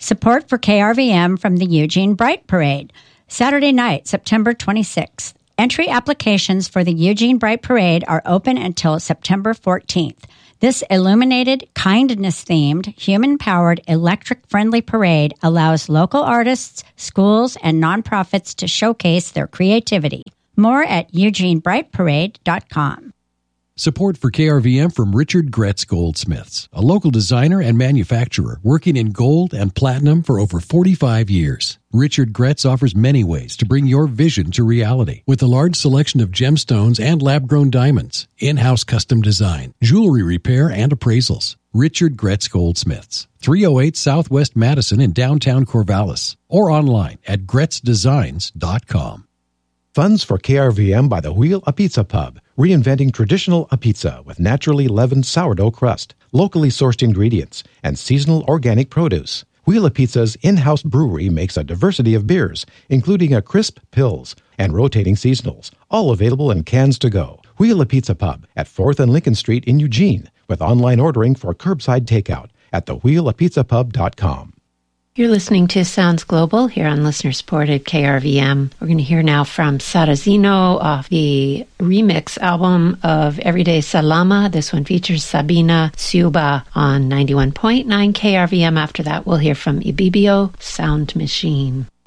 Support for KRVM from the Eugene Bright Parade. Saturday night, September 26th. Entry applications for the Eugene Bright Parade are open until September 14th. This illuminated, kindness-themed, human-powered, electric-friendly parade allows local artists, schools, and nonprofits to showcase their creativity. More at eugenebrightparade.com. Support for KRVM from Richard Gretz Goldsmiths, a local designer and manufacturer working in gold and platinum for over 45 years. Richard Gretz offers many ways to bring your vision to reality with a large selection of gemstones and lab-grown diamonds, in-house custom design, jewelry repair, and appraisals. Richard Gretz Goldsmiths, 308 Southwest Madison in downtown Corvallis, or online at gretzdesigns.com. Funds for KRVM by the Wheel a Pizza Pub, reinventing traditional a pizza with naturally leavened sourdough crust, locally sourced ingredients, and seasonal organic produce. Wheel a Pizza's in-house brewery makes a diversity of beers, including a crisp Pils and rotating seasonals, all available in cans to go. Wheel a Pizza Pub at 4th and Lincoln Street in Eugene, with online ordering for curbside takeout at thewheelapizzapub.com. You're listening to Sounds Global here on listener-supported KRVM. We're going to hear now from Sarrazino off the remix album of Everyday Salama. This one features Sabina Siuba on 91.9 KRVM. After that, we'll hear from Ibibio Sound Machine.